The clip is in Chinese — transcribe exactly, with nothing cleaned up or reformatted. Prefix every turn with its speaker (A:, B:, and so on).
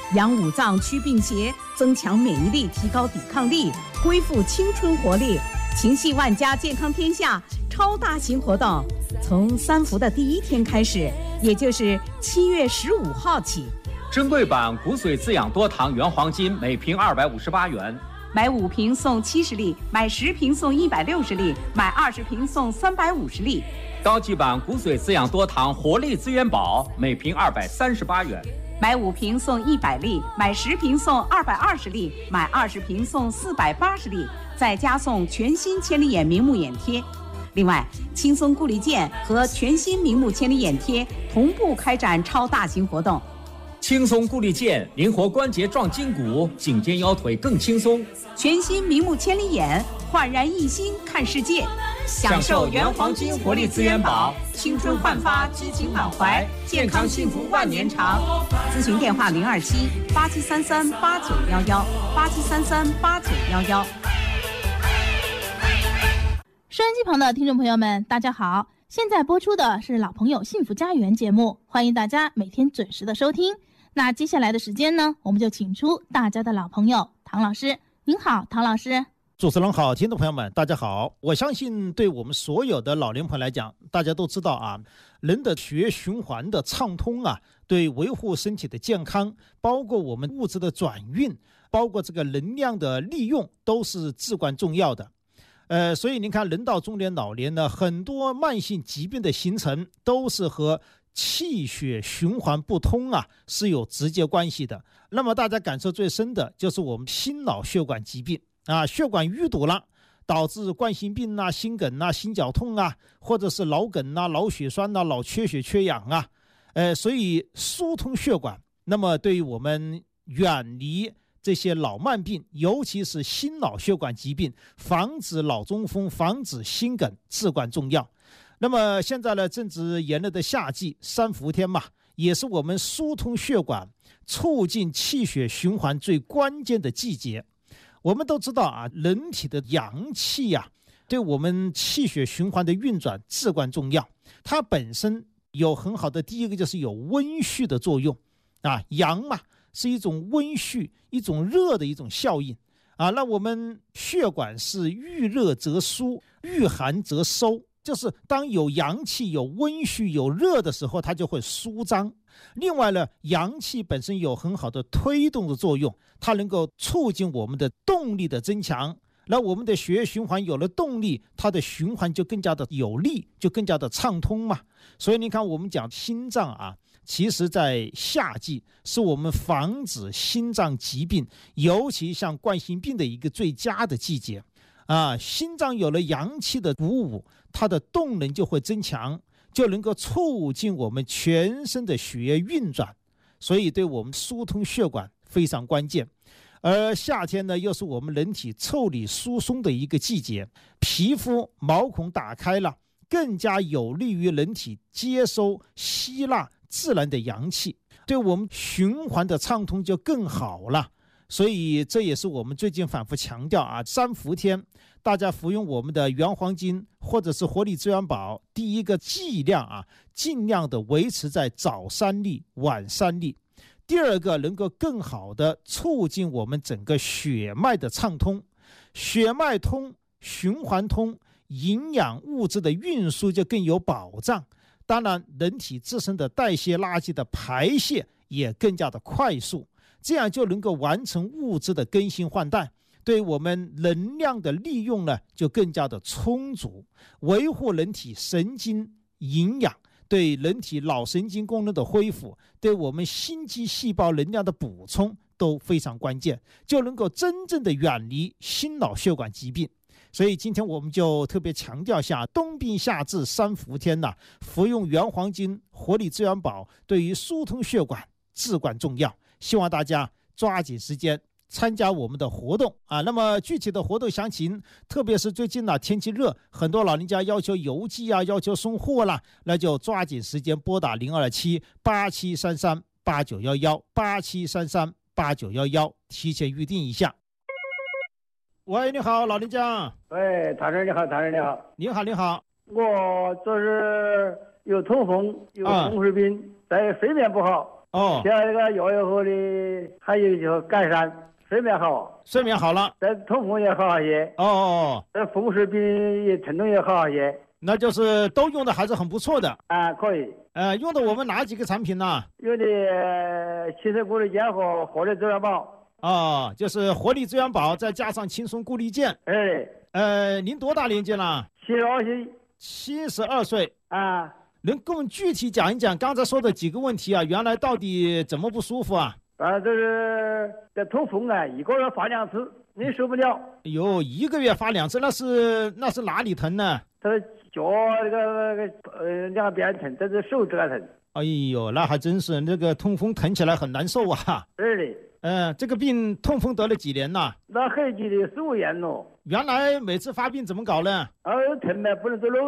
A: 养五脏祛病邪，增强免疫力，提高抵抗力，恢复青春活力。情系万家，健康天下超大型活动，从三伏的第一天开始，也就是七月十五号起。
B: 珍贵版骨髓滋养多糖原黄金每瓶二百五十八元，
A: 买五瓶送七十粒，买十瓶送一百六十粒，买二十瓶送三百五十粒。
B: 高级版骨髓滋养多糖活力资源宝每瓶二百三十八元，
A: 买五瓶送一百粒，买十瓶送二百二十粒，买二十瓶送四百八十粒，再加送全新千里眼明目眼贴。另外，轻松固力健和全新明目千里眼贴同步开展超大型活动。
B: 轻松固力健，灵活关节壮筋骨，颈肩腰腿更轻松。
A: 全新明目千里眼，焕然一新看世界。享受原黄金活力资源宝，青春焕发，激情满怀，健康幸福万年长。咨询电话零二七八七三三八九幺幺八七三三八九幺幺。
C: 收音机旁的听众朋友们，大家好，现在播出的是老朋友幸福家园节目，欢迎大家每天准时的收听。那接下来的时间呢，我们就请出大家的老朋友唐老师。您好，唐老师。
D: 主持人好，听众朋友们大家好。我相信对我们所有的老年朋友来讲，大家都知道啊，人的血液循环的畅通啊，对维护身体的健康，包括我们物质的转运，包括这个能量的利用，都是至关重要的。呃，所以您看，人到中年老年呢，很多慢性疾病的形成都是和气血循环不通啊是有直接关系的。那么大家感受最深的就是我们心脑血管疾病啊，血管淤堵了，导致冠心病啊、心梗啊、心绞痛啊，或者是脑梗啊、脑血栓啊、脑缺血缺氧啊，呃，所以疏通血管，那么对于我们远离这些老慢病，尤其是心脑血管疾病，防止脑中风、防止心梗至关重要。那么现在呢，正值炎热的夏季，三伏天嘛，也是我们疏通血管、促进气血循环最关键的季节。我们都知道啊，人体的阳气呀、啊，对我们气血循环的运转至关重要。它本身有很好的，第一个就是有温煦的作用啊，阳嘛是一种温煦、一种热的一种效应啊。那我们血管是遇热则疏，遇寒则收。就是当有阳气、有温煦、有热的时候，它就会舒张。另外呢，阳气本身有很好的推动的作用，它能够促进我们的动力的增强。那我们的血液循环有了动力，它的循环就更加的有力，就更加的畅通嘛。所以你看，我们讲心脏啊，其实在夏季是我们防止心脏疾病，尤其像冠心病的一个最佳的季节。啊，心脏有了阳气的鼓舞，它的动能就会增强，就能够促进我们全身的血液运转，所以对我们疏通血管非常关键。而夏天呢，又是我们人体腠理疏松的一个季节，皮肤毛孔打开了，更加有利于人体接收吸纳自然的阳气，对我们循环的畅通就更好了。所以这也是我们最近反复强调啊，三伏天大家服用我们的原黄金或者是活力资源宝，第一个剂量啊，尽量的维持在早三粒晚三粒。第二个，能够更好的促进我们整个血脉的畅通，血脉通，循环通，营养物质的运输就更有保障。当然，人体自身的代谢垃圾的排泄也更加的快速。这样就能够完成物质的更新换代，对我们能量的利用呢就更加的充足，维护人体神经营养，对人体脑神经功能的恢复，对我们心肌细胞能量的补充都非常关键，就能够真正的远离心脑血管疾病。所以今天我们就特别强调下，冬病夏治三伏天呢，服用原黄金活力资源宝对于疏通血管至关重要。希望大家抓紧时间参加我们的活动啊！那么具体的活动详情，特别是最近呢、啊、天气热，很多老人家要求邮寄啊，要求送货啦，那就抓紧时间拨打零二七八七三三八九幺幺八七三三八九幺幺，提前预定一下。喂，你好，老人家。
E: 喂，谭生你好，谭生你好。
D: 你好，你好。
E: 我这是有痛风，有风湿病，但睡眠不好。
D: 哦，
E: 吃了这个药以后呢，还有就改善睡眠好，
D: 睡眠好了。
E: 这痛风也好一些。
D: 哦哦哦，
E: 这风湿病也疼痛也好一些。
D: 那就是都用的还是很不错的。
E: 啊，可以。
D: 呃，用的我们哪几个产品呢？
E: 用的青松固力健和活力资源宝。
D: 哦，就是活力资源宝，再加上轻松固力健。
E: 哎。
D: 呃，您多大年纪了？
E: 七十二岁。
D: 七十二岁。
E: 啊。
D: 能跟我们具体讲一讲刚才说的几个问题啊？原来到底怎么不舒服啊？
E: 啊，这是这痛风啊，一个月发两次，你受不了。
D: 哎呦，一个月发两次，那是那是哪里疼呢？
E: 他脚那个那个呃两边疼，这是手这疼。
D: 哎呦，那还真是那个痛风疼起来很难受啊。
E: 是的。
D: 嗯、呃，这个病痛风得了几年了？
E: 那很久的四五年了。
D: 原来每次发病怎么搞呢？
E: 啊，疼嘛，不能走路。